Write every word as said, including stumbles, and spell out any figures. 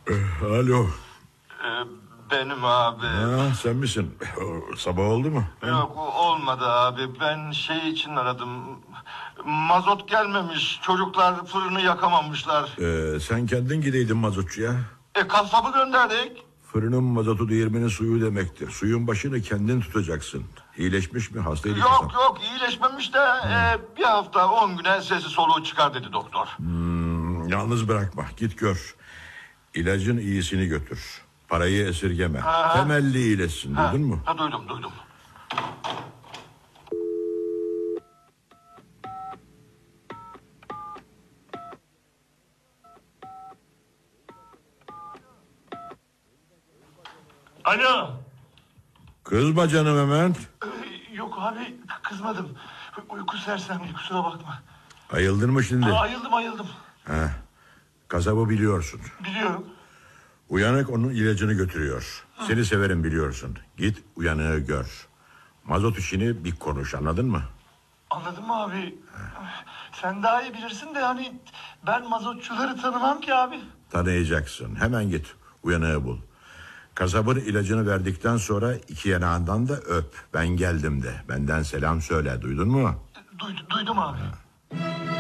Alo. Ee, benim abi. Ha, sen misin? Sabah oldu mu? Yok olmadı abi. Ben şey için aradım. Mazot gelmemiş. Çocuklar fırını yakamamışlar. Ee, sen kendin gideydin mazotçuya. E kasabı gönderdik. Fırının mazotu değirmenin suyu demektir. Suyun başını kendin tutacaksın. İyileşmiş mi? Hastaydı Yok kasap. yok iyileşmemiş de e, bir hafta on güne sesi soluğu çıkar dedi doktor. Hmm, yalnız bırakma. Git gör. İlacın iyisini götür. Parayı esirgeme. Ha. Temelli iyileşsin. Ha, Duydun mu? Ha, duydum duydum. Alo. Kızma canım hemen. Ee, yok abi kızmadım. Uyku sersemliği kusura bakma. Ayıldın mı şimdi? Aa, ayıldım ayıldım. Ha. Kasabı biliyorsun. Biliyorum. Uyanık onun ilacını götürüyor. Seni severim biliyorsun. Git uyanığı gör. Mazot işini bir konuş, anladın mı? Anladın mı abi? Sen daha iyi bilirsin de hani ben mazotçuları tanımam ki abi. Tanıyacaksın. Hemen git uyanığı bul. Kasabın ilacını verdikten sonra iki yanağından da öp. Ben geldim de. Benden selam söyle. Duydun mu? Duydum, duydum abi.